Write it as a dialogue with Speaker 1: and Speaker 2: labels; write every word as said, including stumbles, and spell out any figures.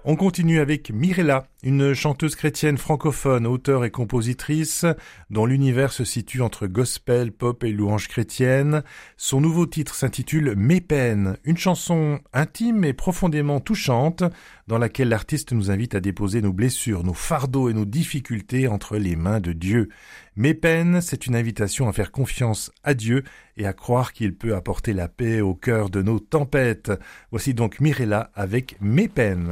Speaker 1: On continue avec Mirella, une chanteuse chrétienne francophone, auteure et compositrice, dont l'univers se situe entre gospel, pop et louange chrétienne. Son nouveau titre s'intitule « Mes peines », une chanson intime et profondément touchante, dans laquelle l'artiste nous invite à déposer nos blessures, nos fardeaux et nos difficultés entre les mains de Dieu. Mes peines, c'est une invitation à faire confiance à Dieu et à croire qu'il peut apporter la paix au cœur de nos tempêtes. Voici donc Mirella avec Mes peines.